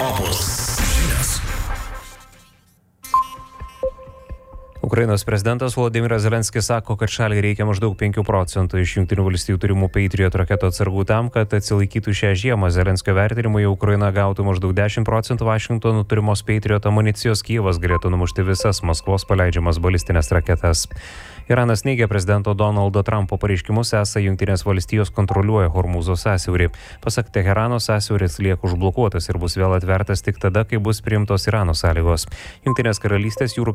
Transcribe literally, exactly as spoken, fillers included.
Opus žinios. Ukrainos prezidentas Volodymyras Zelenskis sako, kad šaliai reikia maždaug penkių procentų iš Jungtinių valstijų turimų Patriot raketų atsargų tam, kad atsilaikytų šią žiemą. Zelenskio vertinimu jau Ukraina gautų maždaug dešimt procentų Vašingtono turimos Patriot amunicijos, Kijevas galėtų numušti visas Maskvos paleidžiamas balistinės raketas. Iranas neigia prezidento Donaldo Trumpo pareiškimus, esą Jungtinės valstijos kontroliuoja Hormūzo sąsiaurį. Pasak Teherano, sąsiauris lieka užblokuotas ir bus vėl atvertas tik tada, kai bus priimtos Irano sąlygos. Jungtinės karalystės jūrų